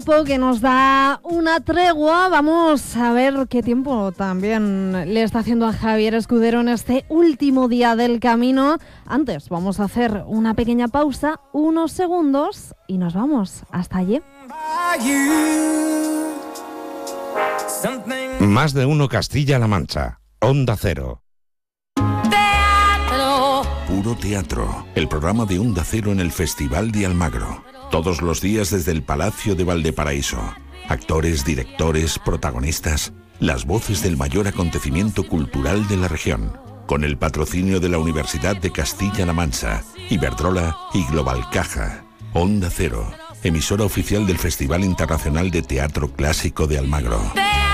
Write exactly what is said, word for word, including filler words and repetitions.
Que nos da una tregua. Vamos a ver qué tiempo también le está haciendo a Javier Escudero en este último día del camino. Antes vamos a hacer una pequeña pausa, unos segundos, y nos vamos hasta allí. Más de uno Castilla-La Mancha. Onda Cero. Teatro. Puro Teatro, el programa de Onda Cero en el Festival de Almagro. Todos los días desde el Palacio de Valdeparaíso. Actores, directores, protagonistas, las voces del mayor acontecimiento cultural de la región. Con el patrocinio de la Universidad de Castilla-La Mancha, Iberdrola y Global Caja. Onda Cero, emisora oficial del Festival Internacional de Teatro Clásico de Almagro.